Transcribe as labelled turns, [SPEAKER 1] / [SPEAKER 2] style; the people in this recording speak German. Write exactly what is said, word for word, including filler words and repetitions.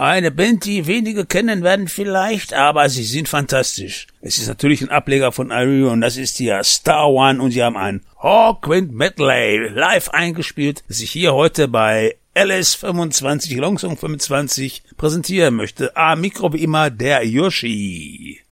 [SPEAKER 1] Eine Band, die wenige kennen werden vielleicht, aber sie sind fantastisch. Es ist natürlich ein Ableger von Aereo und das ist hier Star One und sie haben ein Hawkwind Medley live eingespielt, das ich hier heute bei L S fünfundzwanzig, Longsong fünfundzwanzig präsentieren möchte. Ah, Mikro wie immer der Yoshi.